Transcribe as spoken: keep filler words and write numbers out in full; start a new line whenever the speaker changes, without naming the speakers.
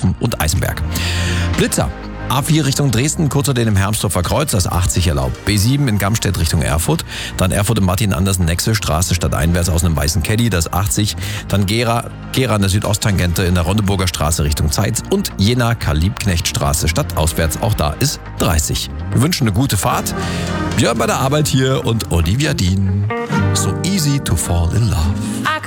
Ofen und Eisenberg. Blitzer. A vier Richtung Dresden, kurz unter dem Hermsdorfer Kreuz, das achtzig erlaubt. B sieben in Gamstedt Richtung Erfurt, dann Erfurt im Martin-Andersen-Nexe-Straße stadteinwärts aus einem weißen Caddy, das achtzig. Dann Gera, Gera an der Südosttangente in der Rondeburger Straße Richtung Zeitz und Jena Karl-Liebknecht-Straße stadtauswärts, auch da ist dreißig. Wir wünschen eine gute Fahrt. Björn bei der Arbeit hier und Olivia Dean. So easy to fall in love.